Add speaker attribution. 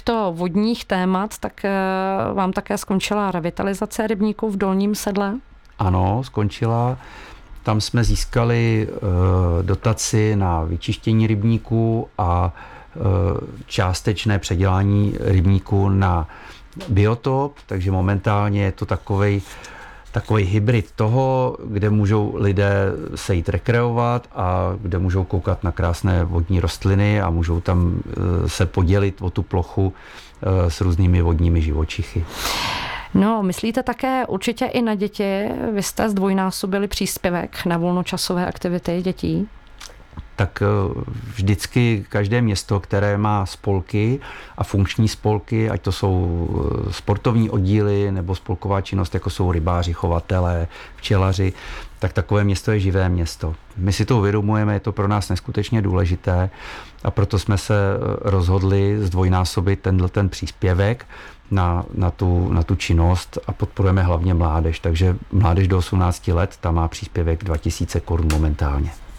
Speaker 1: těchto vodních témat, tak vám také skončila revitalizace rybníků v Dolním Sedle?
Speaker 2: Ano, skončila. Tam jsme získali dotaci na vyčištění rybníků a částečné předělání rybníků na biotop, takže momentálně je to takový hybrid toho, kde můžou lidé se jít rekreovat a kde můžou koukat na krásné vodní rostliny a můžou tam se podělit o tu plochu s různými vodními živočichy.
Speaker 1: No, myslíte také určitě i na děti? Vy jste zdvojnásobili příspěvek na volnočasové aktivity dětí?
Speaker 2: Tak vždycky každé město, které má spolky a funkční spolky, ať to jsou sportovní oddíly nebo spolková činnost, jako jsou rybáři, chovatelé, včelaři, tak takové město je živé město. My si to uvědomujeme, je to pro nás neskutečně důležité a proto jsme se rozhodli zdvojnásobit ten příspěvek na tu činnost a podporujeme hlavně mládež. Takže mládež do 18 let, tam má příspěvek 2000 korun momentálně.